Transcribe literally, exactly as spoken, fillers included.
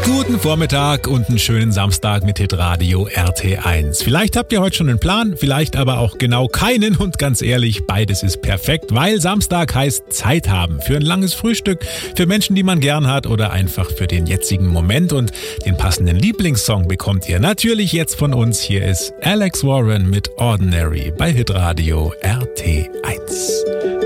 Guten Vormittag und einen schönen Samstag mit Hitradio R T eins. Vielleicht habt ihr heute schon einen Plan, vielleicht aber auch genau keinen und ganz ehrlich, beides ist perfekt, weil Samstag heißt Zeit haben für ein langes Frühstück, für Menschen, die man gern hat oder einfach für den jetzigen Moment und den passenden Lieblingssong bekommt ihr natürlich jetzt von uns. Hier ist Alex Warren mit Ordinary bei Hitradio R T eins.